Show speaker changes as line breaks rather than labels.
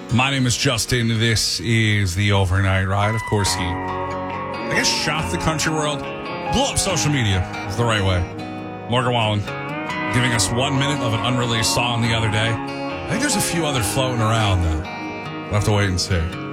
My name is Justin. This is the Overnight Ride. Of course, I guess, shocked the country world. Blew up social media is the right way. Morgan Wallen giving us 1 minute of an unreleased song the other day. I think there's a few other floating around, though. We'll have to wait and see.